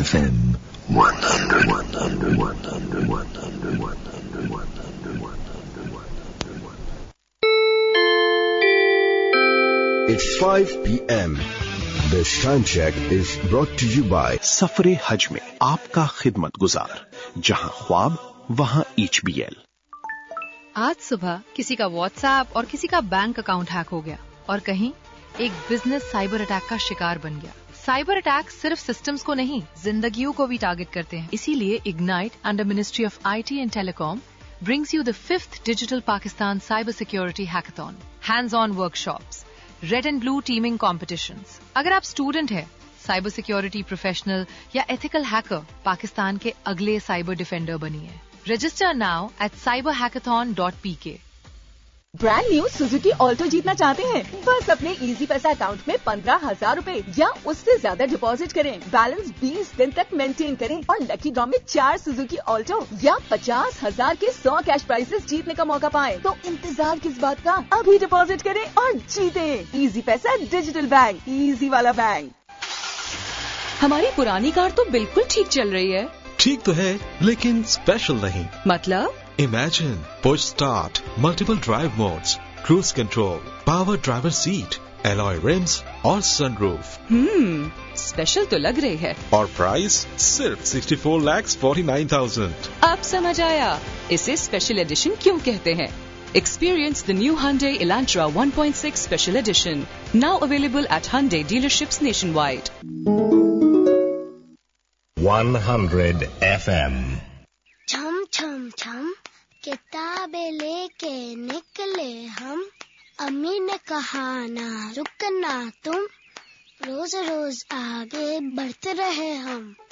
FM 100. It's 5 p.m. This time check is brought to you by सफरे हज में आपका खिदमत गुजार, जहां ख्वाब वहां HBL। आज सुबह किसी का व्हाट्सएप और किसी का बैंक अकाउंट हैक हो गया और कहीं एक बिजनेस साइबर अटैक का शिकार बन गया। साइबर अटैक सिर्फ सिस्टम्स को नहीं, जिंदगियों को भी टारगेट करते हैं। इसीलिए ignite under ministry of IT and telecom brings you the 5th Digital Pakistan Cyber Security Hackathon, hands-on workshops, red and blue teeming competitions. अगर आप स्टूडेंट हैं, साइबर सिक्योरिटी प्रोफेशनल या एथिकल हैकर, पाकिस्तान के अगले साइबर डिफेंडर बनिए। Register now at cyberhackathon.pk। Brand new Suzuki Alto जीतना चाहते हैं? बस अपने इजी पैसा अकाउंट में 15,000 रूपए या उससे ज्यादा डिपॉजिट करें, बैलेंस 20 दिन तक मेंटेन करें और लकी ड्रॉ में 4 सुजुकी ऑल्टो या 50,000 के 100 कैश प्राइजेस जीतने का मौका पाएं। तो इंतजार किस बात का, अभी डिपॉजिट करें और जीतें। इजी पैसा डिजिटल बैंक, इजी वाला बैंक। हमारी पुरानी कार तो बिल्कुल ठीक चल रही है। ठीक तो है, लेकिन स्पेशल नहीं। मतलब? Imagine push start, multiple drive modes, cruise control, power driver seat, alloy rims और sunroof। स्पेशल तो लग रही है। और प्राइस सिर्फ 64,49,000। अब समझ आया इसे स्पेशल एडिशन क्यों कहते हैं। Experience the new Hyundai Elantra 1.6 Special Edition, now available at Hyundai dealerships nationwide. 100 FM। छम छम छम किताबें लेके निकले हम, अम्मी ने कहा ना रुकना तुम, रोज रोज आगे बढ़ते रहे हम।